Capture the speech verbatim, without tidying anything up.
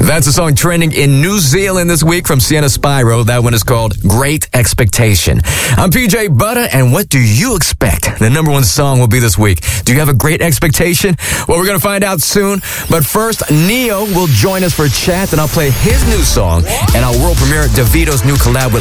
That's a song trending in New Zealand this week from Sienna Spyro. That one is called Great Expectation. I'm P J Butter, and what do you expect the number one song will be this week? Do you have a great expectation? Well, we're going to find out soon. But first, Neo will join us for a chat, and I'll play his new song and our world premiere, Davido's new collab with